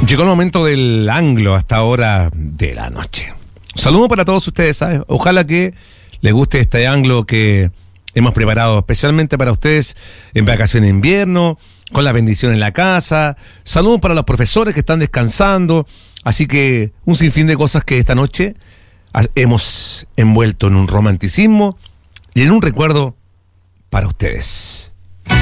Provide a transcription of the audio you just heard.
Llegó el momento del anglo hasta hora de la noche. Saludos para todos ustedes, ¿sabes? Ojalá que les guste este anglo que hemos preparado especialmente para ustedes en vacaciones de invierno, con la bendición en la casa. Saludos para los profesores que están descansando. Así que un sinfín de cosas que esta noche hemos envuelto en un romanticismo y en un recuerdo para ustedes.